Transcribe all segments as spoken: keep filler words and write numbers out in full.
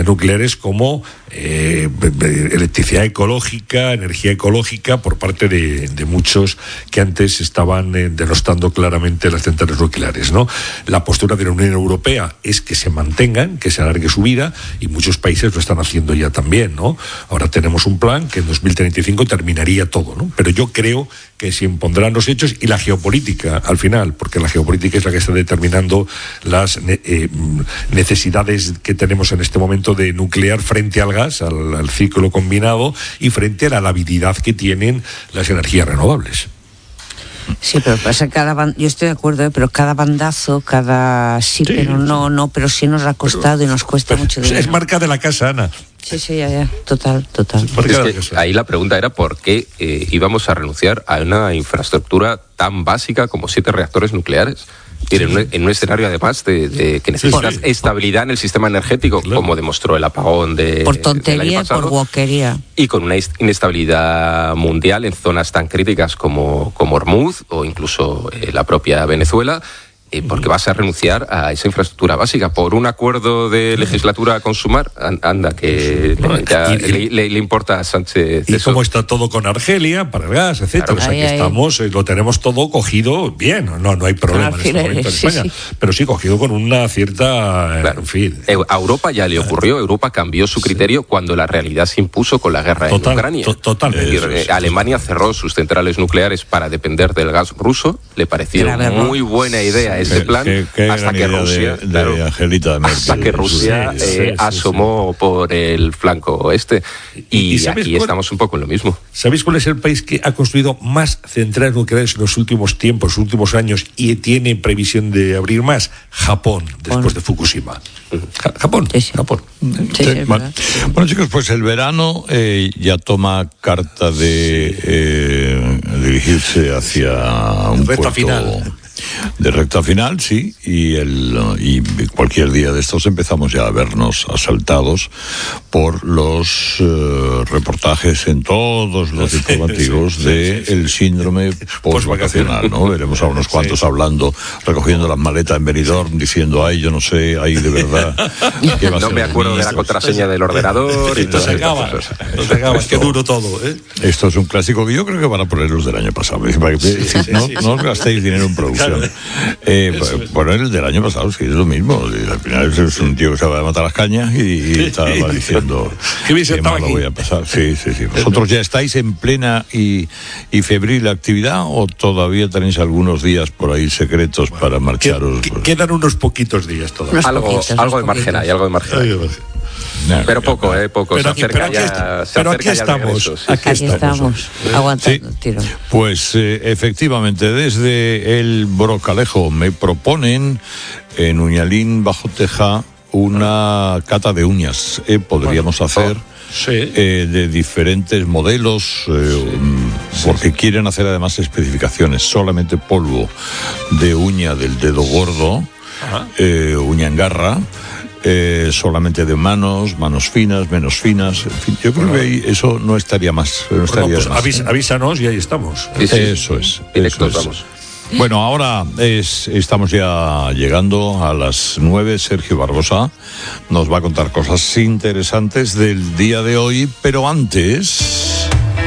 nucleares como eh, electricidad ecológica, energía ecológica por parte de, de muchos que antes estaban eh, denostando claramente las centrales nucleares, ¿no? La postura de la Unión Europea es que se mantengan, que se alargue su vida, y muchos países lo están haciendo ya también, ¿no? Ahora tenemos un plan que en dos mil treinta y cinco terminaría todo, ¿no? Pero yo creo que se impondrán los hechos y la geopolítica al final, porque la geopolítica es la que está determinando las eh, necesidades que tenemos en este momento de nuclear frente al gas, al, al ciclo combinado, y frente a la habilidad que tienen las energías renovables. Sí, pero pasa cada band... yo estoy de acuerdo, ¿eh? Pero cada bandazo, cada sí, sí pero no, no, pero sí nos ha costado pero, y nos cuesta mucho dinero. Es marca de la casa, Ana. Sí, sí, ya, ya, total, total. Es que ahí la pregunta era por qué eh, íbamos a renunciar a una infraestructura tan básica como siete reactores nucleares. En un, en un escenario además de, de que necesitas sí, sí. estabilidad en el sistema energético, claro. como demostró el apagón de por tontería, por guaquería, y con una inestabilidad mundial en zonas tan críticas como, como Hormuz o incluso eh, la propia Venezuela. Eh, porque vas a renunciar a esa infraestructura básica por un acuerdo de legislatura con Sumar. Anda, que le, ya, le, le, le importa a Sánchez. Y eso. Cómo está todo con Argelia para el gas, etcétera. Claro, o sea, ahí, que ahí. estamos, eh, lo tenemos todo cogido bien. No, no hay problema en este momento en España. Sí, sí. Pero sí cogido con una cierta, eh, claro. en fin. A Europa ya le ocurrió. Europa cambió su criterio sí. cuando la realidad se impuso con la guerra Total, en Ucrania. To, totalmente. Es decir, Alemania cerró sus centrales nucleares para depender del gas ruso. Le pareció muy buena idea sí. ese plan. Que, que hasta que Rusia, de, de claro, Angelita Merkel. hasta que Rusia sí, eh, sí, asomó sí. por el flanco oeste y, y aquí cuál, estamos un poco en lo mismo. ¿Sabéis cuál es el país que ha construido más centrales nucleares en los últimos tiempos, los últimos años, y tiene previsión de abrir más? Japón, después bueno. de Fukushima. Ja- Japón, sí, sí. Japón. Sí, sí, sí, bueno. bueno chicos, pues el verano eh, ya toma carta de eh, dirigirse hacia un recta puerto final. De recta final, sí, y, el, y cualquier día de estos empezamos ya a vernos asaltados por los uh, reportajes en todos los informativos sí, sí, del sí, sí. síndrome postvacacional, ¿no? Veremos a unos cuantos sí. hablando, recogiendo las maletas en Benidorm, diciendo, ay, yo no sé, ay, de verdad. ¿qué va a no ser me acuerdo de la contraseña del ordenador. Y no se acaba, no se acaba, qué duro todo, ¿eh? Esto es un clásico que yo creo que van a poner los del año pasado. Para que, sí, sí, no, sí, sí. no os gastéis dinero en producción. Claro. Eh, poner el del año pasado, sí, es lo mismo. Al final es un tío que se va a matar las cañas y, y estaba diciendo qué bien qué mal lo voy a pasar. Sí, sí, sí. ¿Vosotros ya estáis en plena y, y febril actividad o todavía tenéis algunos días por ahí secretos bueno, para marcharos? Que, que, quedan unos poquitos días todavía. Algo, poquitos, algo de margen hay, algo de margen hay. No, pero poco, eh, poco. Pero se aquí, acerca pero ya, aquí, se pero acerca aquí ya estamos. Regreso, sí, aquí, aquí estamos, estamos aguantando sí. tiro. Pues eh, efectivamente, desde el Brocalejo me proponen en Uñalín Bajo Teja una cata de uñas. Eh, podríamos bueno, hacer oh, sí. eh, de diferentes modelos, eh, sí. porque sí. quieren hacer además especificaciones. Solamente polvo de uña del dedo gordo, eh, uña en garra. Eh, solamente de manos, manos finas, menos finas, en fin, yo creo bueno. que ahí eso no estaría más. No estaría bueno, pues más. Avis, avísanos y ahí estamos. Sí, sí, eso es. Eso es. Vamos. Bueno, ahora es, estamos ya llegando a las nueve. Sergio Barbosa nos va a contar cosas interesantes del día de hoy, pero antes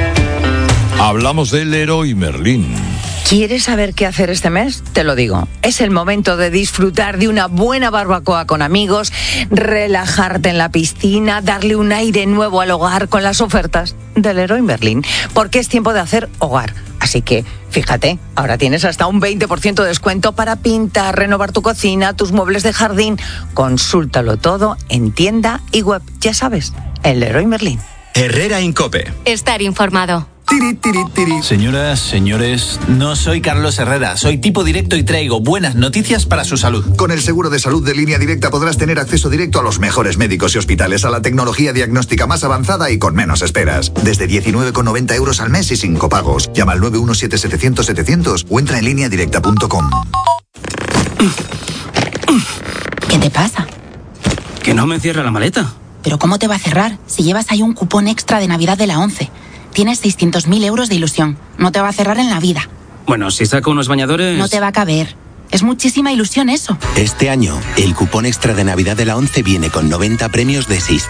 hablamos del Leroy Merlin. ¿Quieres saber qué hacer este mes? Te lo digo. Es el momento de disfrutar de una buena barbacoa con amigos, relajarte en la piscina, darle un aire nuevo al hogar con las ofertas del Leroy Merlin. Porque es tiempo de hacer hogar. Así que, fíjate, ahora tienes hasta un veinte por ciento de descuento para pintar, renovar tu cocina, tus muebles de jardín. Consúltalo todo en tienda y web. Ya sabes, el Leroy Merlin. Herrera Incope. Estar informado. Tiri, tiri, tiri. Señoras, señores, no soy Carlos Herrera, soy tipo directo y traigo buenas noticias para su salud. Con el seguro de salud de Línea Directa podrás tener acceso directo a los mejores médicos y hospitales, a la tecnología diagnóstica más avanzada y con menos esperas. Desde diecinueve con noventa euros al mes y sin copagos. Llama al nueve uno siete setecientos setecientos o entra en línea directa punto com. ¿Qué te pasa? Que no me cierra la maleta. ¿Pero cómo te va a cerrar si llevas ahí un cupón extra de Navidad de la ONCE? Tienes seiscientos mil euros de ilusión. No te va a cerrar en la vida. Bueno, si saco unos bañadores... No te va a caber. Es muchísima ilusión eso. Este año, el cupón extra de Navidad de la ONCE viene con noventa premios de seiscientos